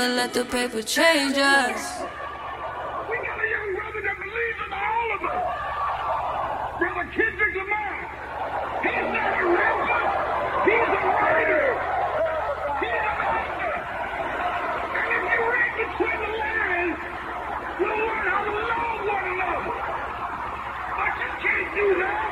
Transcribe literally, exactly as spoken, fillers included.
Let the paper change us. We got a young brother that believes in all of us. Brother Kendrick Lamar. He's not a rapper. He's a writer. He's an author. And if you read between the lines, you'll learn how to love one another. But you can't do that